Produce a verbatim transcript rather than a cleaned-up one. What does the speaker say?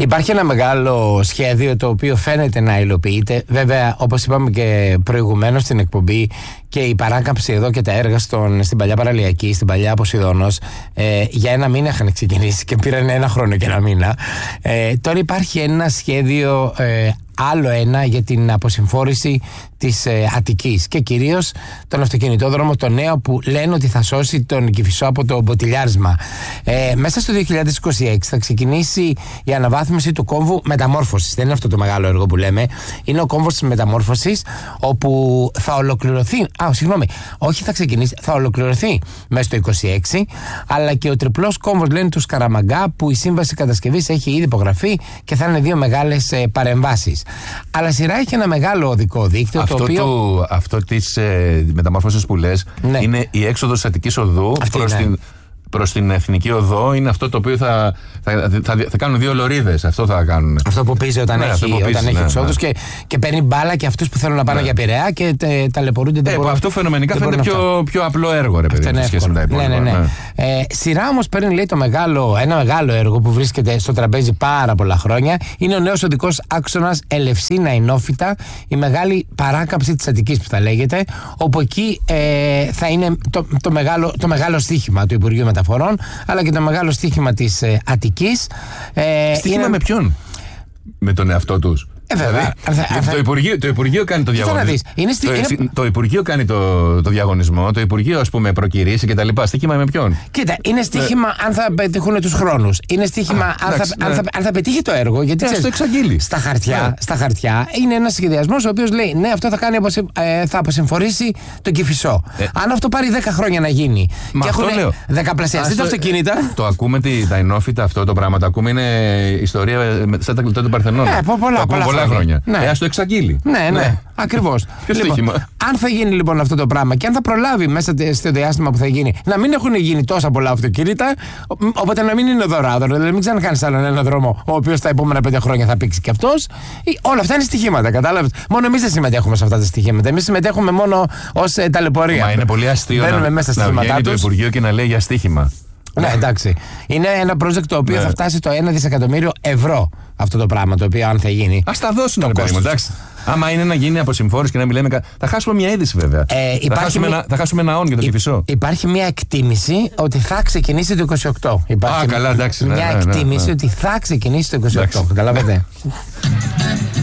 Υπάρχει ένα μεγάλο σχέδιο το οποίο φαίνεται να υλοποιείται. Βέβαια, όπως είπαμε και προηγουμένως στην εκπομπή, και η παράκαμψη εδώ και τα έργα στον, στην παλιά Παραλιακή, στην παλιά Ποσειδώνος, ε, για ένα μήνα είχαν ξεκινήσει και πήραν ένα χρόνο και ένα μήνα. Ε, τώρα υπάρχει ένα σχέδιο, ε, άλλο ένα, για την αποσυμφόρηση της ε, Αττικής και κυρίως τον αυτοκινητόδρομο το νέο που λένε ότι θα σώσει τον Κηφισό από το μποτιλιάρισμα. Ε, μέσα στο δύο χιλιάδες είκοσι έξι θα ξεκινήσει η αναβάθμιση του κόμβου μεταμόρφωσης. Δεν είναι αυτό το μεγάλο έργο που λέμε. Είναι ο κόμβος της μεταμόρφωσης, όπου θα ολοκληρωθεί. Α, συγγνώμη, όχι θα ξεκινήσει, θα ολοκληρωθεί μέσα στο είκοσι έξι, αλλά και ο τριπλός κόμβος, λένε, του Σκαραμαγκά, που η σύμβαση κατασκευής έχει ήδη υπογραφεί και θα είναι δύο μεγάλες ε, παρεμβάσεις. Αλλά σειρά έχει ένα μεγάλο οδικό δίκτυο. Αυτό, το οποίο... του, αυτό της ε, μεταμόρφωσης που λες, ναι, είναι η έξοδος της Αττικής Οδού προς την, προς την Εθνική Οδό. Είναι αυτό το οποίο θα, θα, θα, θα, θα κάνουν δύο λωρίδες. Αυτό θα κάνουν. Αυτό που πίζει όταν ναι, έχει, όταν έχει ναι, εξόδους ναι. Και, και παίρνει μπάλα και αυτούς που θέλουν να πάνε ναι. για Πειραιά και τε, ταλαιπωρούνται. Ε, αυτό φαινομενικά φαίνεται πιο, πιο απλό έργο, ρε παιδί, σε σχέση με τα υπόλοιπα. Ναι, ναι, ναι. Ναι. Ε, σειρά όμως παίρνει, λέει, το μεγάλο, ένα μεγάλο έργο που βρίσκεται στο τραπέζι πάρα πολλά χρόνια. Είναι ο νέος οδικός άξονας Ελευσίνα-Ινόφυτα, η μεγάλη παράκαμψη της Αττικής που θα λέγεται, όπου εκεί ε, θα είναι το, το, μεγάλο, το μεγάλο στοίχημα του Υπουργείου Μεταφορών, αλλά και το μεγάλο στοίχημα της ε, Αττικής. Ε, στοίχημα είναι... με ποιον? Με τον εαυτό τους. Ε, βέβαια. Δηλαδή, θα, θα... Το, Υπουργείο, το Υπουργείο κάνει το διαγωνισμό. Είναι στη... το, είναι... το Υπουργείο κάνει το, το διαγωνισμό, το Υπουργείο, ας πούμε, προκυρήσει κτλ. Στοίχημα με ποιον? Κοίτα, είναι στοίχημα ναι. αν θα πετύχουν τους χρόνους. Είναι στοίχημα Α, αν, εντάξει, θα, ναι. αν, θα, αν θα πετύχει το έργο. Γιατί ναι, ξέρεις, το εξαγγείλει. Στα χαρτιά, ναι. στα χαρτιά είναι ένας σχεδιασμός ο οποίος λέει ναι, αυτό θα, κάνει, ε, θα αποσυμφορήσει τον Κηφισό. Ε. Αν αυτό πάρει δέκα χρόνια να γίνει Μα και έχουν δεκαπλασιαστεί τα αυτοκίνητα. Το ακούμε τα Ινόφυτα αυτό το πράγμα. Το ακούμε, είναι ιστορία σαν τα κλειτά του Παρθενώνα. Πολλά χρόνια. Ας το εξαγγείλει. Ναι, ναι, ναι. Ακριβώς. Λοιπόν, αν θα γίνει λοιπόν αυτό το πράγμα και αν θα προλάβει μέσα στο διάστημα που θα γίνει να μην έχουν γίνει τόσα πολλά αυτοκίνητα, οπότε να μην είναι δωράδο, δηλαδή μην ξανακάνεις άλλον ένα δρόμο ο οποίος τα επόμενα πέντε χρόνια θα πήξει και αυτός. Όλα αυτά είναι στοιχήματα, κατάλαβες. Μόνο εμείς δεν συμμετέχουμε σε αυτά τα στοιχήματα. Εμείς συμμετέχουμε μόνο ως ε, ταλαιπωρία. Μα είναι πολύ αστείο να, μέσα να βγαίνει το Υπουργείο και να λέει για στοίχημα. Ναι, εντάξει. Είναι ένα project το οποίο ναι. θα φτάσει το ένα δισεκατομμύριο ευρώ αυτό το πράγμα, το οποίο αν θα γίνει. Ας τα δώσουν το κόσμο, εντάξει. Άμα είναι να γίνει αποσυμφόρηση και να μιλάμε. Κα... Θα χάσουμε μια είδηση βέβαια. Ε, θα, χάσουμε μια... ένα, θα χάσουμε ένα όν για το Κηφισό. Υπάρχει μια εκτίμηση ότι θα ξεκινήσει το είκοσι οκτώ. Υπάρχει Α, καλά, εντάξει. Μια ναι, ναι, εκτίμηση ναι, ναι. ότι θα ξεκινήσει το είκοσι οκτώ. Καταλάβετε.